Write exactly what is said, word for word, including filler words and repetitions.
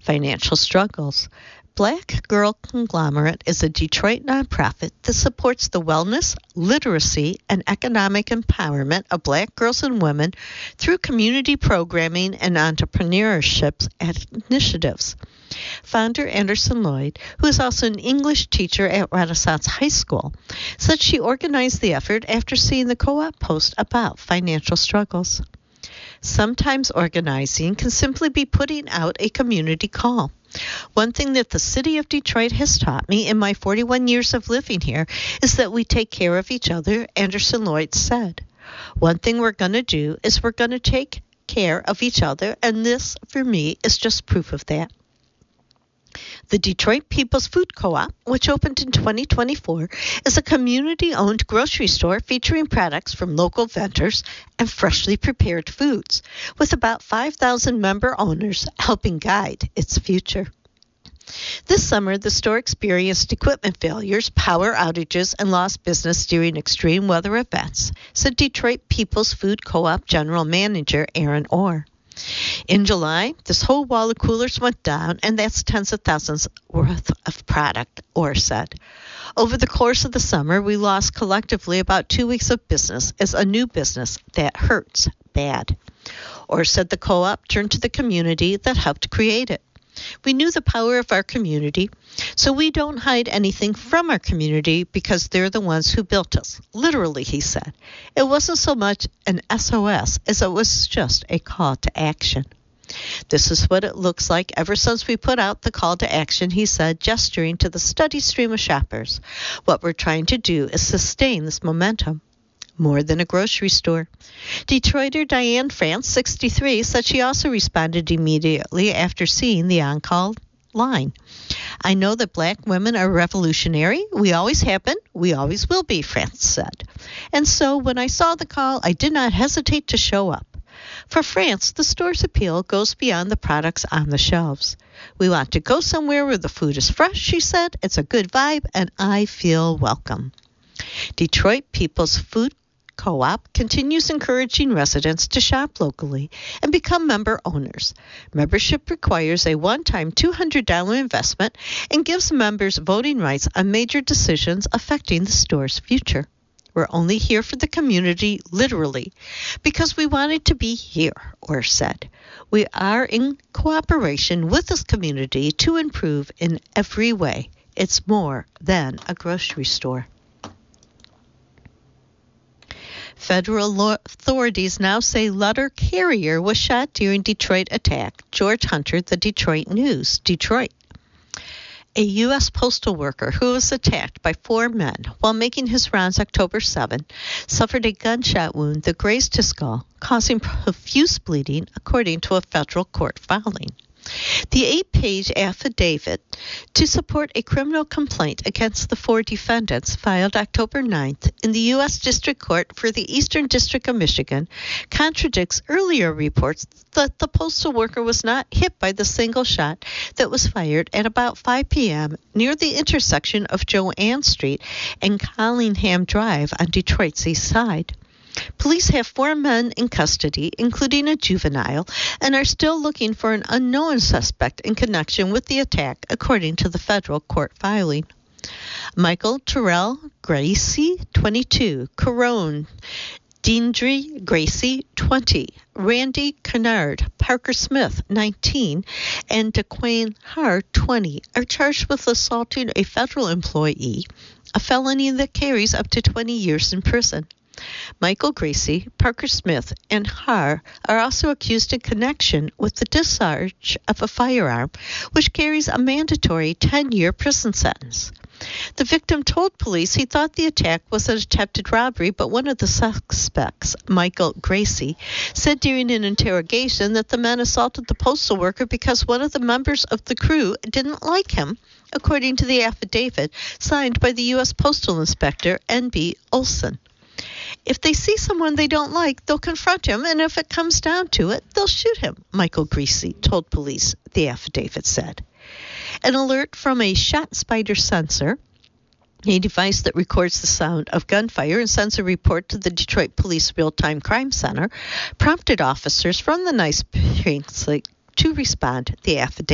Financial struggles. Black Girl Conglomerate is a Detroit nonprofit that supports the wellness, literacy, and economic empowerment of black girls and women through community programming and entrepreneurship initiatives. Founder Anderson Lloyd, who is also an English teacher at Renaissance High School, said she organized the effort after seeing the co-op post about financial struggles. Sometimes organizing can simply be putting out a community call. One thing that the city of Detroit has taught me in my forty-one years of living here is that we take care of each other, Anderson Lloyd said. One thing we're going to do is we're going to take care of each other, and this, for me, is just proof of that. The Detroit People's Food Co-op, which opened in twenty twenty-four, is a community-owned grocery store featuring products from local vendors and freshly prepared foods, with about five thousand member owners helping guide its future. This summer, the store experienced equipment failures, power outages, and lost business during extreme weather events, said Detroit People's Food Co-op General Manager Aaron Orr. In July, this whole wall of coolers went down, and that's tens of thousands worth of product, Orr said. Over the course of the summer, we lost collectively about two weeks of business as a new business that hurts bad. Orr said the co-op turned to the community that helped create it. We knew the power of our community, so we don't hide anything from our community because they're the ones who built us. Literally, he said. It wasn't so much an S O S as it was just a call to action. This is what it looks like ever since we put out the call to action, he said, gesturing to the steady stream of shoppers. What we're trying to do is sustain this momentum. More than a grocery store. Detroiter Diane France, sixty-three, said she also responded immediately after seeing the on-call line. I know that black women are revolutionary. We always have been. We always will be, France said. And so when I saw the call, I did not hesitate to show up. For France, the store's appeal goes beyond the products on the shelves. We want to go somewhere where the food is fresh, she said. It's a good vibe, and I feel welcome. Detroit People's Food Co-op continues encouraging residents to shop locally and become member owners. Membership requires a one-time two hundred dollars investment and gives members voting rights on major decisions affecting the store's future. We're only here for the community, literally, because we wanted to be here, Orr said. We are in cooperation with this community to improve in every way. It's more than a grocery store. Federal authorities now say letter carrier was shot during Detroit attack. George Hunter, The Detroit News, Detroit. A U S postal worker who was attacked by four men while making his rounds October seventh suffered a gunshot wound that grazed his skull, causing profuse bleeding, according to a federal court filing. The eight-page affidavit to support a criminal complaint against the four defendants filed October ninth in the U S District Court for the Eastern District of Michigan contradicts earlier reports that the postal worker was not hit by the single shot that was fired at about five p.m. near the intersection of Joanne Street and Collingham Drive on Detroit's east side. Police have four men in custody, including a juvenile, and are still looking for an unknown suspect in connection with the attack, according to the federal court filing. Michael Terrell Gracie, twenty-two, Corone Deandre Gracie, twenty, Randy Kennard, Parker Smith, nineteen, and DeQuayne Haar, twenty, are charged with assaulting a federal employee, a felony that carries up to twenty years in prison. Michael Gracie, Parker Smith, and Haar are also accused in connection with the discharge of a firearm, which carries a mandatory ten-year prison sentence. The victim told police he thought the attack was an attempted robbery, but one of the suspects, Michael Gracie, said during an interrogation that the men assaulted the postal worker because one of the members of the crew didn't like him, according to the affidavit signed by the U S Postal Inspector N B Olson. If they see someone they don't like, they'll confront him, and if it comes down to it, they'll shoot him, Michael Gracie told police, the affidavit said. An alert from a shot spider sensor, a device that records the sound of gunfire and sends a report to the Detroit Police Real-Time Crime Center, prompted officers from the Nice precinct to respond, the affidavit